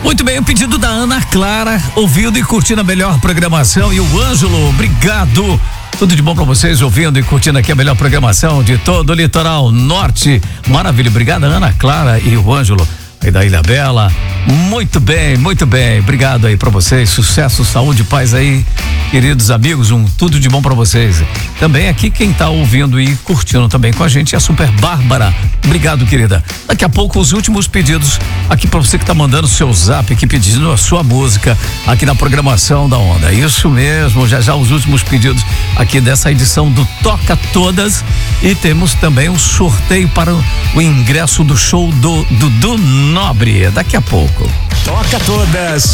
Muito bem, o pedido da Ana Clara, ouvindo e curtindo a melhor programação, e o Ângelo, obrigado. Tudo de bom pra vocês, ouvindo e curtindo aqui a melhor programação de todo o litoral norte. Maravilha, obrigado Ana Clara e o Ângelo aí da Ilha Bela. Muito bem, obrigado aí pra vocês, sucesso, saúde, paz aí, queridos amigos, tudo de bom pra vocês. Também aqui quem tá ouvindo e curtindo também com a gente é a Super Bárbara, obrigado querida. Daqui a pouco os últimos pedidos aqui pra você que tá mandando seu zap aqui pedindo a sua música aqui na programação da Onda, isso mesmo, já os últimos pedidos aqui dessa edição do Toca Todas, e temos também um sorteio para o ingresso do show do Dudu Nobre, daqui a pouco. Toca Todas,